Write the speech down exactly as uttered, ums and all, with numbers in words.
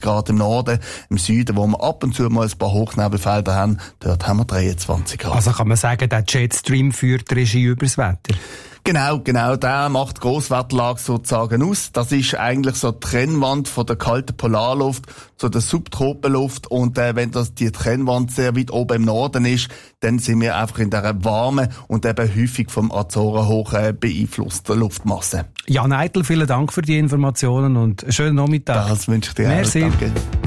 Grad im Norden. Im Süden, wo wir ab und zu mal ein paar Hochnebelfelder haben, dort haben wir dreiundzwanzig Grad. Also kann man sagen, der Jetstream führt die Regie übers Wetter? Genau, genau, der macht die Grosswetterlage sozusagen aus. Das ist eigentlich so die Trennwand von der kalten Polarluft zu der Subtropenluft. Und äh, wenn das die Trennwand sehr weit oben im Norden ist, dann sind wir einfach in dieser warmen und eben häufig vom Azoren hoch äh, beeinflussten Luftmasse. Jan Eitel, vielen Dank für die Informationen und einen schönen Nachmittag. Das wünsche ich dir Merci. auch. Danke.